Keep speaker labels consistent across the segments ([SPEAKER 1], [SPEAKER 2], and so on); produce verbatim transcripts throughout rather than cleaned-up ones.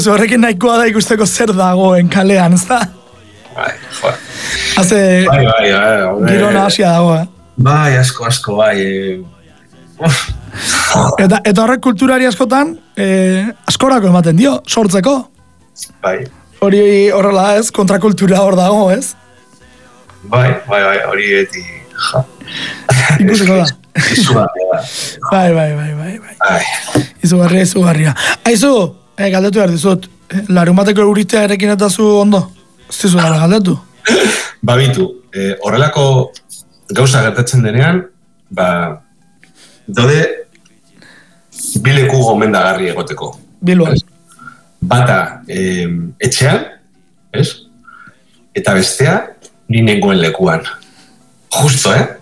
[SPEAKER 1] Horrekin nahikoa da ikusteko zer dagoen kalean, ez da?
[SPEAKER 2] Bai, joa.
[SPEAKER 1] Haze,
[SPEAKER 2] bai, bai, bai,
[SPEAKER 1] girona hasia dago, eh?
[SPEAKER 2] Bai, asko, asko, bai.
[SPEAKER 1] Eta, eta horrek kulturari askotan, eh, askorako ematen dio, sortzeko.
[SPEAKER 2] Bai.
[SPEAKER 1] Hori horrela ez, kontrakultura hor dago, ez?
[SPEAKER 2] Bai, bai, bai, hori beti, ja.
[SPEAKER 1] Ikusiko da.
[SPEAKER 2] Izugarria da.
[SPEAKER 1] Bai, bai, bai, bai, bai.
[SPEAKER 2] Bai.
[SPEAKER 1] Izugarria, izugarria. Aizu, eh, galdetu behar dizut, eh, larun bateko euritea erekin eta zu ondo? Zizu gara galdetu?
[SPEAKER 2] Babitu, eh, horrelako gauza gertatzen denean, ba, daude bileku gomendagarri egoteko.
[SPEAKER 1] Biluan.
[SPEAKER 2] Bata eh, etxean, ez? Eta bestea, ni nengoen lekuan. Justo, eh?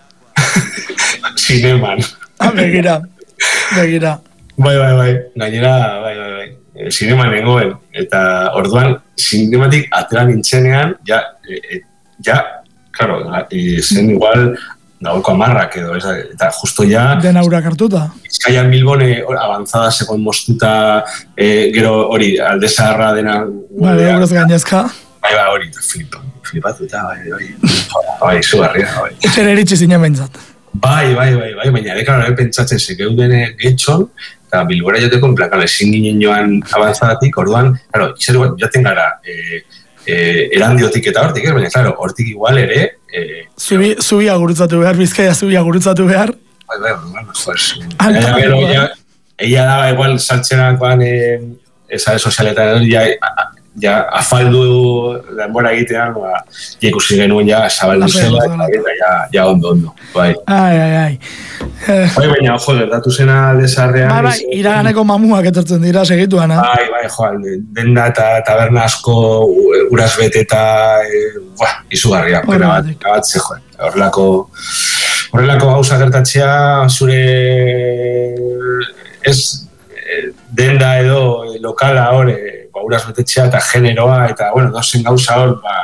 [SPEAKER 2] Zineman.
[SPEAKER 1] Ah, begira, begira.
[SPEAKER 2] Bai, bai, bai. Gainera, bai, bai, bai. E, zineman nengoen. Eta orduan, zinematik atera nintzenean, ja, e, ja, claro, e, zen igual gaueko amarrak edo, ez, eta justo ja...
[SPEAKER 1] Den aurak hartuta.
[SPEAKER 2] Bizkaian Bilbone avanzada sekon mostuta, e, gero hori, alde zaharra dena...
[SPEAKER 1] Bai, eurez gainezka.
[SPEAKER 2] Bai, bai, hori, flipa, flipatu eta, bai, bai, bai, zugarria, bai.
[SPEAKER 1] Etxera eritxe zinen behintzat.
[SPEAKER 2] Bai, bai, bai, bai, baina ere, karo, pentsatzen zekeuden getxon, eta Bilbora joteko, en plan, karo, ezin ginen joan avanzadatik, orduan, karo, izan jaten gara, e, e, erandiotik eta hortik, baina, karo, hortik igual ere... E,
[SPEAKER 1] zubi, zubia gurutzatu behar, Bizkaia zubia gurutzatu behar.
[SPEAKER 2] Bai, bai, bueno, pues... Eta, gero, ella daba igual saltzenakoan, eh, esa sozialetan, ja, ja, afaldu denbora egitean, ba, ja ikusi genuen ja, zabaldu zela, eta ja, ja ondo, ondo, bai.
[SPEAKER 1] Ai, ai, ai.
[SPEAKER 2] Eh. Bai, baina, jo, gertatu zena desarrean...
[SPEAKER 1] Bai, bai, iraganeko mamuak etortzen dira segituan, eh?
[SPEAKER 2] Bai, bai, jo, denda eta taberna asko uraz bete eta, e, buah, izugarria, pena bat, bat ze, jo, horrelako, horrelako gauza gertatzea, zure, ez, denda edo lokala hori, ba, uraz betetxea eta generoa, eta, bueno, dozen gauza hor, ba,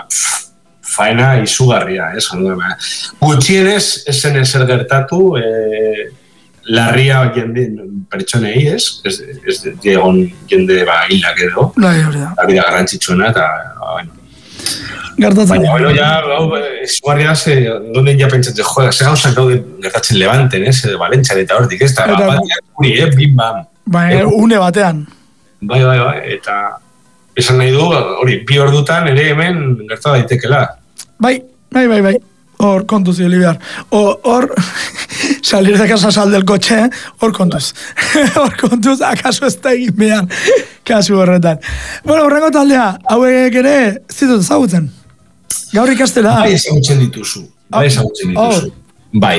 [SPEAKER 2] faena izugarria, ez? Gutxienez, esen ezer gertatu, e, larria jende pertsonei, ez? Ez, ez diegon jende ba, hilak edo,
[SPEAKER 1] bai, hori da.
[SPEAKER 2] La vida garrantzitsuena, eta, ba, bueno.
[SPEAKER 1] Gertatzen.
[SPEAKER 2] Baina, bueno, ja, hau, izugarria, ze, donen ja pentsatzen, joder, ze gauzak daude gertatzen Levanten, ez? Valentzian eta hortik, ez? Eta, ba, bat, guri, eh, bim, bam.
[SPEAKER 1] Bai, une batean.
[SPEAKER 2] Bai, bai, bai, eta esan nahi du, hori, bi ordutan ere hemen gerta daitekela.
[SPEAKER 1] Bai, bai, bai, bai. Hor, kontuz, Oliviar. Hor, salir de casa sal del coche, hor kontuz. Hor kontuz, akaso ez da egin behar. Kasu horretan. Bueno, horrengo taldea, hauek ere, zitut ezagutzen. Gaur ikastela.
[SPEAKER 2] Bai, ezagutzen dituzu. Bai, ezagutzen dituzu. Bai,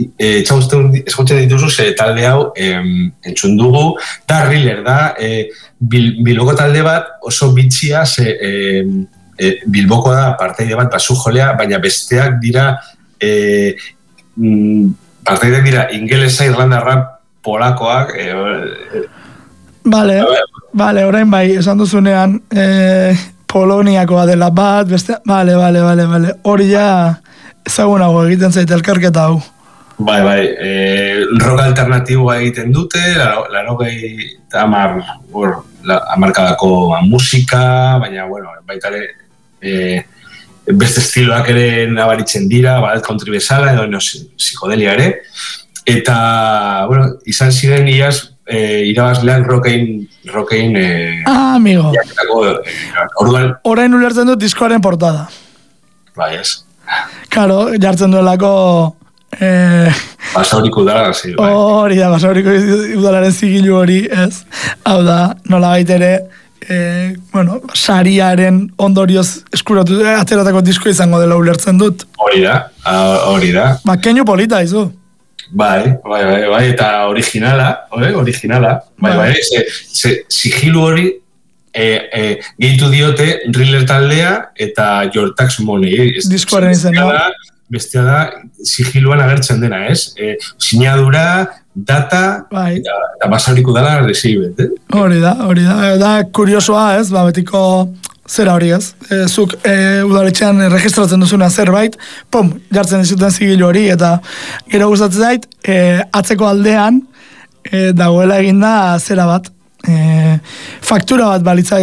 [SPEAKER 2] ezagutzen dituzu, ze talde hau em, entzun dugu, da thriller da, e, bil, Bilboko talde bat oso bitxia, ze e, e, Bilboko da parteide bat basu jolea, baina besteak dira, e, mm, parteideak dira ingelesa, irlandarra, polakoak. E, e,
[SPEAKER 1] Vale, vale, orain bai, esan duzunean, e, Poloniakoa dela bat, beste, vale, vale, vale, vale, hori ja... ezagunago egiten zaite elkarketa hau.
[SPEAKER 2] Bai, bai, e, rock alternatiboa egiten dute, laro gehi eta amar, bueno, amarkadako musika, baina, bueno, baita ere, e, beste estiloak ere nabaritzen dira, bad country bezala, edo no, psikodelia ere, eta, bueno, izan ziren iaz, e, irabazleak rockein, rockein, e,
[SPEAKER 1] ah, amigo.
[SPEAKER 2] Jaketako, e, orduan...
[SPEAKER 1] Orain ulertzen dut diskoaren portada.
[SPEAKER 2] Bai, ez.
[SPEAKER 1] Karo, jartzen duelako... Eh,
[SPEAKER 2] Basauriko udala, zi, bai.
[SPEAKER 1] Hori da, Basauriko udalaren zigilu hori, ez? Hau da, nola baitere, eh, bueno, sariaren ondorioz eskuratu, eh, ateratako disko izango dela ulertzen dut.
[SPEAKER 2] Hori da, hori da.
[SPEAKER 1] Ba, keinu polita, izu.
[SPEAKER 2] Bai, bai, bai, bai, eta originala, oi, originala. Bai, bai, ze, ze, sigilu hori, E, e, gehitu diote thriller taldea eta Your Tax Money.
[SPEAKER 1] Diskoaren izena.
[SPEAKER 2] Bestea da, sigiluan agertzen dena, ez? E, sinadura, data,
[SPEAKER 1] bai.
[SPEAKER 2] eta, eta basauriko dala receivet, eh?
[SPEAKER 1] Hori da, hori da. Da, kuriosoa, ez? Ba, betiko zera hori, ez? E, zuk e, udaletxean registratzen duzuna zerbait, pum, jartzen dizuten zigilu hori, eta gero gustatzen zait, e, atzeko aldean, e, dagoela eginda zera bat. E, faktura bat balitza